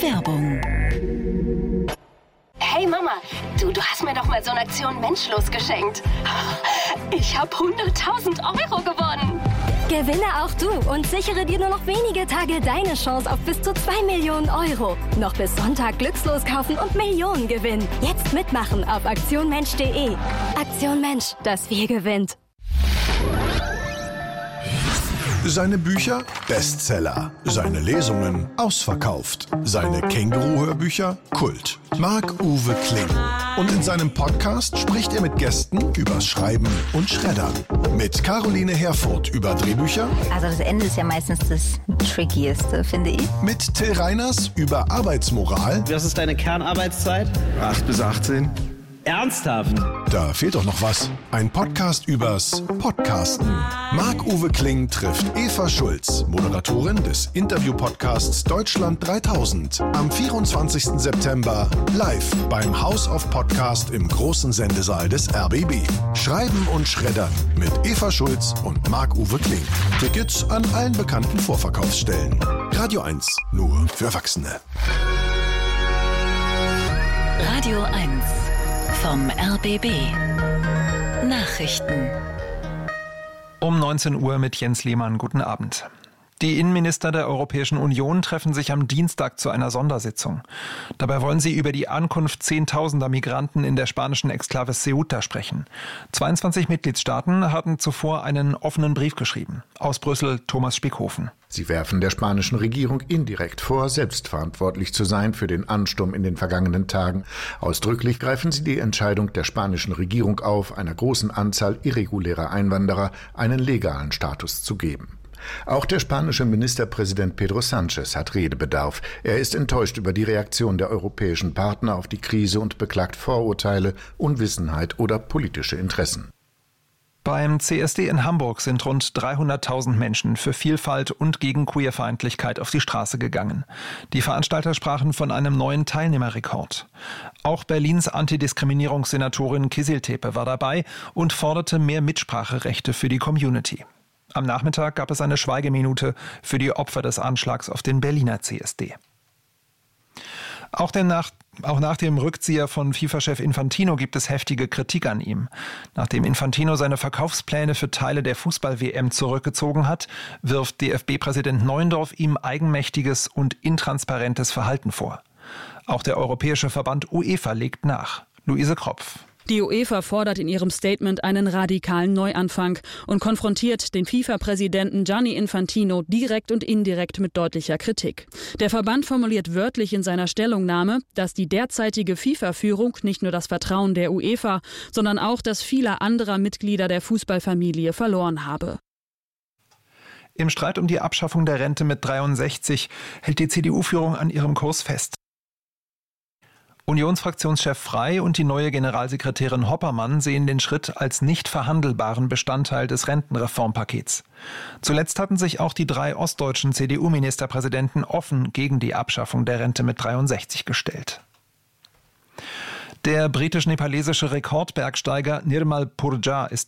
Werbung. Hey Mama, du hast mir doch mal so eine Aktion Menschlos geschenkt. Ich habe 100.000 Euro gewonnen. Gewinne auch du und sichere dir nur noch wenige Tage deine Chance auf bis zu 2 Millionen Euro. Noch bis Sonntag glückslos kaufen und Millionen gewinnen. Jetzt mitmachen auf aktionmensch.de. Aktion Mensch, das Wir gewinnt. Seine Bücher Bestseller, seine Lesungen ausverkauft, seine Känguru-Hörbücher Kult. Marc-Uwe Kling. Und in seinem Podcast spricht er mit Gästen übers Schreiben und Schreddern. Mit Caroline Herfurth über Drehbücher. Also das Ende ist ja meistens das Trickieste, finde ich. Mit Till Reiners über Arbeitsmoral. Was ist deine Kernarbeitszeit? 8 bis 18. Ernsthaft? Da fehlt doch noch was. Ein Podcast übers Podcasten. Marc-Uwe Kling trifft Eva Schulz, Moderatorin des Interview-Podcasts Deutschland 3000. Am 24. September live beim House of Podcast im großen Sendesaal des RBB. Schreiben und Schreddern mit Eva Schulz und Marc-Uwe Kling. Tickets an allen bekannten Vorverkaufsstellen. Radio 1, nur für Erwachsene. Radio 1 vom RBB. Nachrichten. Um 19 Uhr mit Jens Lehmann. Guten Abend. Die Innenminister der Europäischen Union treffen sich am Dienstag zu einer Sondersitzung. Dabei wollen sie über die Ankunft Zehntausender Migranten in der spanischen Exklave Ceuta sprechen. 22 Mitgliedstaaten hatten zuvor einen offenen Brief geschrieben. Aus Brüssel Thomas Spiekhofen. Sie werfen der spanischen Regierung indirekt vor, selbstverantwortlich zu sein für den Ansturm in den vergangenen Tagen. Ausdrücklich greifen sie die Entscheidung der spanischen Regierung auf, einer großen Anzahl irregulärer Einwanderer einen legalen Status zu geben. Auch der spanische Ministerpräsident Pedro Sánchez hat Redebedarf. Er ist enttäuscht über die Reaktion der europäischen Partner auf die Krise und beklagt Vorurteile, Unwissenheit oder politische Interessen. Beim CSD in Hamburg sind rund 300.000 Menschen für Vielfalt und gegen Queerfeindlichkeit auf die Straße gegangen. Die Veranstalter sprachen von einem neuen Teilnehmerrekord. Auch Berlins Antidiskriminierungssenatorin Kisil Tepe war dabei und forderte mehr Mitspracherechte für die Community. Am Nachmittag gab es eine Schweigeminute für die Opfer des Anschlags auf den Berliner CSD. Auch nach dem Rückzieher von FIFA-Chef Infantino gibt es heftige Kritik an ihm. Nachdem Infantino seine Verkaufspläne für Teile der Fußball-WM zurückgezogen hat, wirft DFB-Präsident Neuendorf ihm eigenmächtiges und intransparentes Verhalten vor. Auch der europäische Verband UEFA legt nach. Luise Kropf. Die UEFA fordert in ihrem Statement einen radikalen Neuanfang und konfrontiert den FIFA-Präsidenten Gianni Infantino direkt und indirekt mit deutlicher Kritik. Der Verband formuliert wörtlich in seiner Stellungnahme, dass die derzeitige FIFA-Führung nicht nur das Vertrauen der UEFA, sondern auch das vieler anderer Mitglieder der Fußballfamilie verloren habe. Im Streit um die Abschaffung der Rente mit 63 hält die CDU-Führung an ihrem Kurs fest. Unionsfraktionschef Frey und die neue Generalsekretärin Hoppermann sehen den Schritt als nicht verhandelbaren Bestandteil des Rentenreformpakets. Zuletzt hatten sich auch die 3 ostdeutschen CDU-Ministerpräsidenten offen gegen die Abschaffung der Rente mit 63 gestellt. Der britisch-nepalesische Rekordbergsteiger Nirmal Purja ist